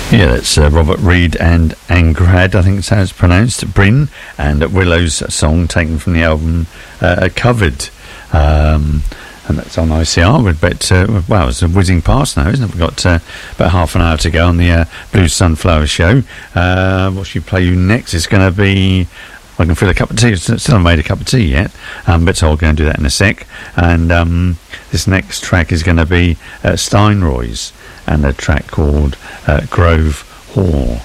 Yeah, that's Robert Reed and Angrad, I think it's how it's pronounced, Bryn, and Willow's song taken from the album Covered. And that's on ICR. But, wow, it's a whizzing past now, isn't it? We've got about half an hour to go on the Blue Sunflower Show. What should we play you next? It's going to be... I can fill a cup of tea. Still haven't made a cup of tea yet, but I'll go and do that in a sec. And this next track is going to be Steinroy's, and a track called Grove Hall.